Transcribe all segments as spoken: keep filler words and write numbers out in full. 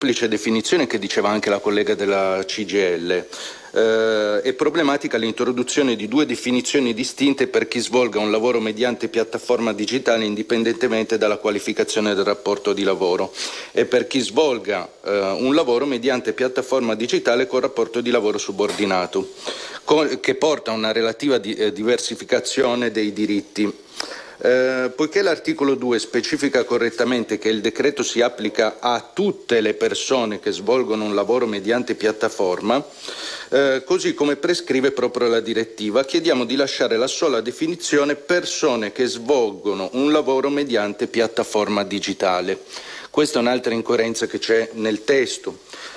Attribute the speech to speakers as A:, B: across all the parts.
A: semplice definizione che diceva anche la collega della C G I L. Eh, è problematica l'introduzione di due definizioni distinte per chi svolga un lavoro mediante piattaforma digitale indipendentemente dalla qualificazione del rapporto di lavoro e per chi svolga eh, un lavoro mediante piattaforma digitale con rapporto di lavoro subordinato, con, che porta a una relativa di, eh, diversificazione dei diritti. Eh, poiché l'articolo due specifica correttamente che il decreto si applica a tutte le persone che svolgono un lavoro mediante piattaforma, eh, così come prescrive proprio la direttiva, chiediamo di lasciare la sola definizione persone che svolgono un lavoro mediante piattaforma digitale. Questa è un'altra incoerenza che c'è nel testo.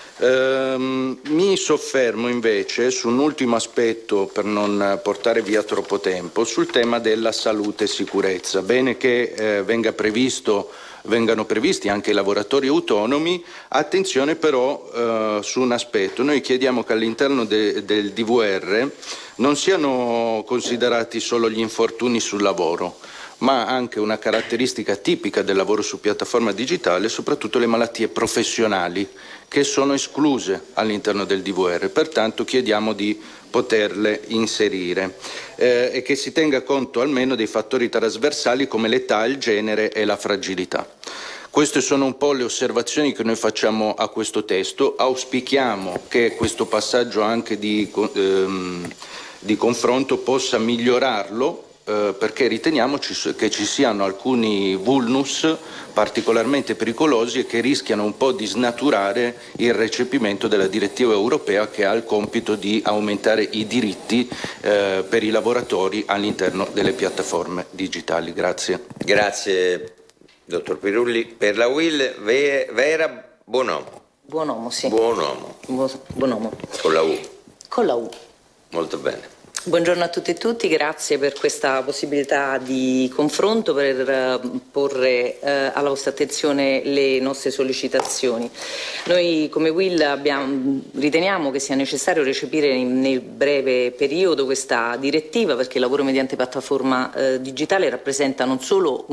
A: Ehm, mi soffermo invece su un ultimo aspetto per non portare via troppo tempo, sul tema della salute e sicurezza. Bene che eh, venga previsto, vengano previsti anche i lavoratori autonomi, attenzione però eh, su un aspetto. Noi chiediamo che all'interno de, del D V R non siano considerati solo gli infortuni sul lavoro, ma anche una caratteristica tipica del lavoro su piattaforma digitale, soprattutto le malattie professionali che sono escluse all'interno del D V R. Pertanto chiediamo di poterle inserire eh, e che si tenga conto almeno dei fattori trasversali come l'età, il genere e la fragilità. Queste sono un po' le osservazioni che noi facciamo a questo testo. Auspichiamo che questo passaggio anche di, ehm, di confronto possa migliorarlo, Eh, perché riteniamo ci, che ci siano alcuni vulnus particolarmente pericolosi e che rischiano un po' di snaturare il recepimento della direttiva europea che ha il compito di aumentare i diritti eh, per i lavoratori all'interno delle piattaforme digitali. Grazie.
B: Grazie, dottor Pirulli. Per la U I L, Vera Buonomo.
C: Buonomo, sì.
B: Buonomo.
C: Buonomo.
B: Con la U.
C: Con la U.
B: Molto bene.
C: Buongiorno a tutte e tutti, grazie per questa possibilità di confronto, per porre eh, alla vostra attenzione le nostre sollecitazioni. Noi come U I L abbiamo, riteniamo che sia necessario recepire in, nel breve periodo questa direttiva, perché il lavoro mediante piattaforma eh, digitale rappresenta non solo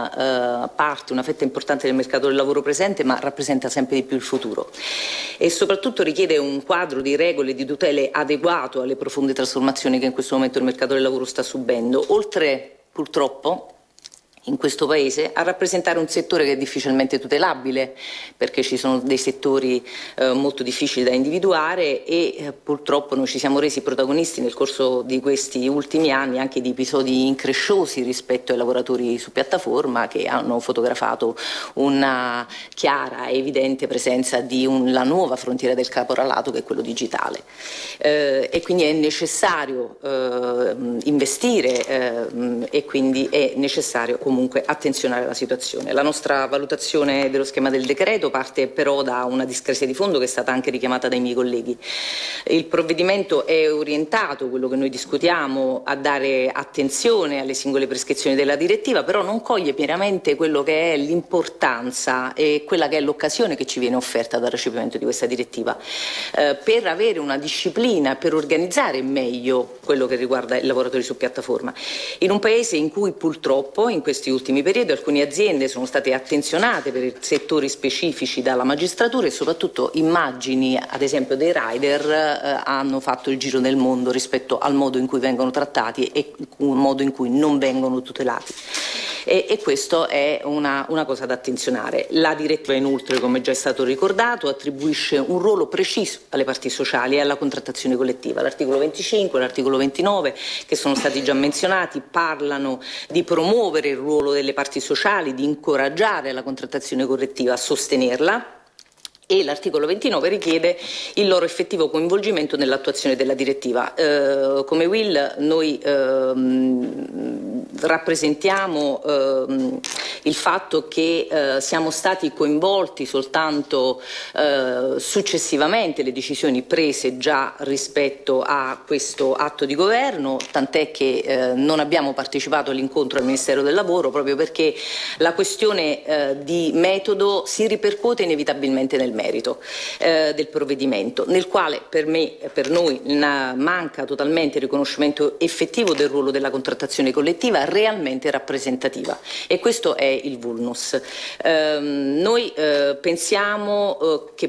C: una uh, parte, una fetta importante del mercato del lavoro presente, ma rappresenta sempre di più il futuro e soprattutto richiede un quadro di regole e di tutele adeguato alle profonde trasformazioni che in questo momento il mercato del lavoro sta subendo, oltre purtroppo in questo Paese a rappresentare un settore che è difficilmente tutelabile, perché ci sono dei settori eh, molto difficili da individuare e eh, purtroppo noi ci siamo resi protagonisti nel corso di questi ultimi anni anche di episodi incresciosi rispetto ai lavoratori su piattaforma che hanno fotografato una chiara e evidente presenza di un, la nuova frontiera del caporalato, che è quello digitale. Eh, e quindi è necessario eh, investire eh, e quindi è necessario comunque attenzionare la situazione. La nostra valutazione dello schema del decreto parte però da una discrasia di fondo che è stata anche richiamata dai miei colleghi. Il provvedimento è orientato, quello che noi discutiamo, a dare attenzione alle singole prescrizioni della direttiva, però non coglie pienamente quello che è l'importanza e quella che è l'occasione che ci viene offerta dal recepimento di questa direttiva eh, per avere una disciplina, per organizzare meglio quello che riguarda i lavoratori su piattaforma. In un paese in cui purtroppo in questi ultimi periodi alcune aziende sono state attenzionate per settori specifici dalla magistratura e soprattutto immagini, ad esempio dei rider, eh, hanno fatto il giro del mondo rispetto al modo in cui vengono trattati e il modo in cui non vengono tutelati. E, e questo è una, una cosa da attenzionare. La direttiva inoltre, come già è stato ricordato, attribuisce un ruolo preciso alle parti sociali e alla contrattazione collettiva. L'articolo venticinque e l'articolo ventinove, che sono stati già menzionati, parlano di promuovere il ruolo delle parti sociali, di incoraggiare la contrattazione collettiva, a sostenerla, e l'articolo ventinove richiede il loro effettivo coinvolgimento nell'attuazione della direttiva. Eh, come U I L noi ehm, rappresentiamo ehm, il fatto che eh, siamo stati coinvolti soltanto eh, successivamente le decisioni prese già rispetto a questo atto di governo, tant'è che eh, non abbiamo partecipato all'incontro al Ministero del Lavoro proprio perché la questione eh, di metodo si ripercuote inevitabilmente nel merito eh, del provvedimento, nel quale per me, per noi manca totalmente il riconoscimento effettivo del ruolo della contrattazione collettiva, realmente rappresentativa, e questo è il vulnus. Eh, noi eh, pensiamo eh, che